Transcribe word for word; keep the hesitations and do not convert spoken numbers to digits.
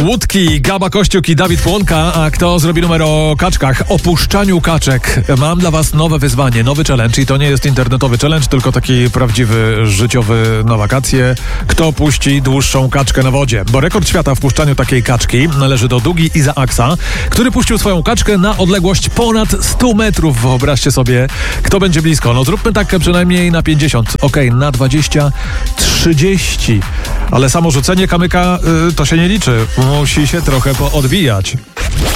Łódki, Gaba Kościuk i Dawid Płonka. A kto zrobi numer o kaczkach? Opuszczaniu kaczek. Mam dla was nowe wyzwanie, nowy challenge i to nie jest internetowy challenge, tylko taki prawdziwy, życiowy na wakacje. Kto puści dłuższą kaczkę na wodzie? Bo rekord świata w puszczaniu takiej kaczki należy do Dougie Isaacsa, który puścił swoją kaczkę na odległość ponad sto metrów. Wyobraźcie sobie, kto będzie blisko. No zróbmy tak przynajmniej na pięćdziesiąt. Okej, okay, na dwadzieścia, trzydzieści. Ale samo rzucenie kamyka y, to się nie liczy. Musi się trochę poodbijać.